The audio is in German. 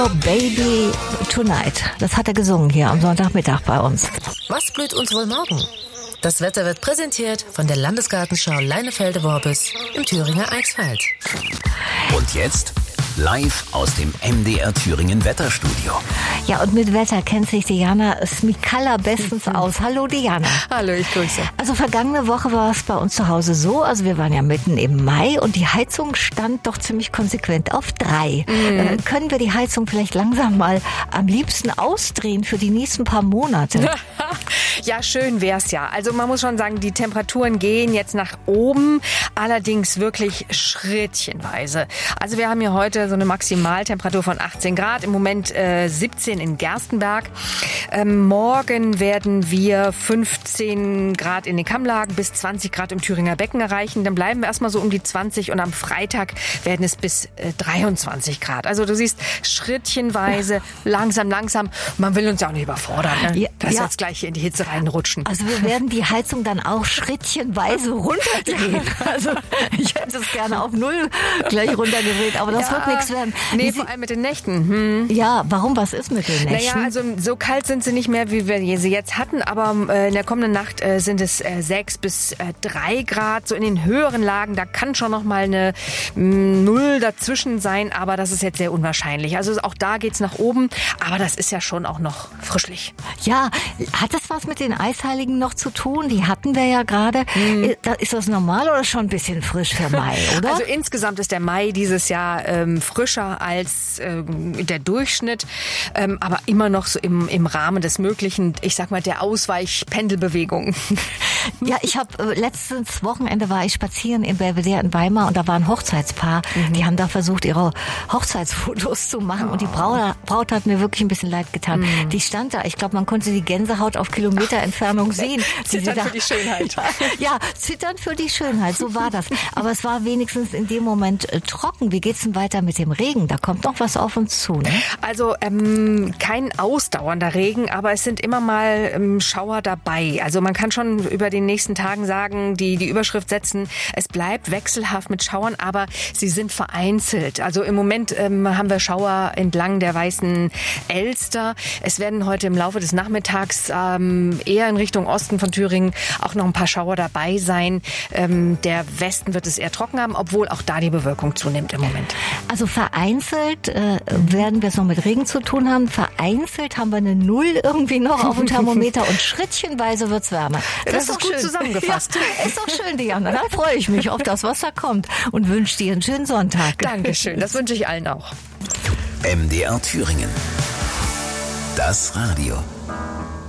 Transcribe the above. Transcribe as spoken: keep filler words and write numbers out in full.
Oh Baby Tonight, das hat er gesungen hier am Sonntagmittag bei uns. Was blüht uns wohl morgen? Das Wetter wird präsentiert von der Landesgartenschau Leinefelde-Worbis im Thüringer Eichsfeld. Und jetzt live aus dem M D R Thüringen Wetterstudio. Ja, und mit Wetter kennt sich Diana Smikalla bestens aus. Hallo Diana. Hallo, ich grüße. Also vergangene Woche war es bei uns zu Hause so, also wir waren ja mitten im Mai und die Heizung stand doch ziemlich konsequent auf drei. Mhm. Äh, können wir die Heizung vielleicht langsam mal am liebsten ausdrehen für die nächsten paar Monate? Ja, schön wär's ja. Also man muss schon sagen, die Temperaturen gehen jetzt nach oben, allerdings wirklich schrittchenweise. Also wir haben hier heute so eine Maximaltemperatur von achtzehn Grad, im Moment äh, siebzehn in Gerstenberg. Ähm, morgen werden wir fünfzehn Grad in den Kammlagen bis zwanzig Grad im Thüringer Becken erreichen. Dann bleiben wir erstmal so um die zwanzig und am Freitag werden es bis äh, dreiundzwanzig Grad. Also du siehst, schrittchenweise, langsam, langsam. Man will uns ja auch nicht überfordern, ne? Ja, dass wir jetzt gleich in die Hitze reinrutschen. Also wir werden die Heizung dann auch schrittchenweise runterdrehen. Also ich hätte es gerne auf null gleich runtergedreht, aber das ja, wird nichts werden. Nee, vor allem mit den Nächten. Hm. Ja, warum? Was ist mit den Nächten? Naja, also so kalt sind sie nicht mehr, wie wir sie jetzt hatten, aber äh, in der kommenden Nacht äh, sind es äh, sechs bis drei Grad. So in den höheren Lagen, da kann schon noch mal eine mh, Null dazwischen sein, aber das ist jetzt sehr unwahrscheinlich. Also auch da geht's nach oben, aber das ist ja schon auch noch frischlich. Ja, hat das was mit den Eisheiligen noch zu tun? Die hatten wir ja gerade. Hm. Ist das normal oder schon ein bisschen frisch für Mai, oder? Also insgesamt ist der Mai dieses Jahr ähm, frischer als ähm, der Durchschnitt, ähm, aber immer noch so im, im Rahmen des Möglichen, ich sag mal, der Ausweichpendelbewegung. Ja, ich habe äh, letztes Wochenende war ich spazieren in Belvedere in Weimar und da war ein Hochzeitspaar. Mhm. Die haben da versucht, ihre Hochzeitsfotos zu machen oh. und die Braut, Braut hat mir wirklich ein bisschen leid getan. Mhm. Die stand da, ich glaube, man konnte die Gänsehaut auf Kilometerentfernung sehen. Zittern für die Schönheit. Ja, zittern für die Schönheit, so war das. Aber es war wenigstens in dem Moment äh, trocken. Wie geht's denn weiter mit dem Regen? Da kommt noch was auf uns zu, ne? Also ähm, kein ausdauernder Regen, aber es sind immer mal ähm, Schauer dabei. Also man kann schon über den nächsten Tagen sagen, die die Überschrift setzen, es bleibt wechselhaft mit Schauern, aber sie sind vereinzelt. Also im Moment ähm, haben wir Schauer entlang der Weißen Elster. Es werden heute im Laufe des Nachmittags ähm, eher in Richtung Osten von Thüringen auch noch ein paar Schauer dabei sein. Ähm, der Westen wird es eher trocken haben, obwohl auch da die Bewölkung zunimmt im Moment. Also vereinzelt äh, werden wir es noch mit Regen zu tun haben. Vereinzelt haben wir eine Null irgendwie noch auf dem Thermometer und schrittchenweise wird es wärmer. Das, das ist gut schön zusammengefasst. Ja, ist doch schön, Diana. Dann freue ich mich auf das, was da kommt und wünsche dir einen schönen Sonntag. Dankeschön, das wünsche ich allen auch. M D R Thüringen. Das Radio.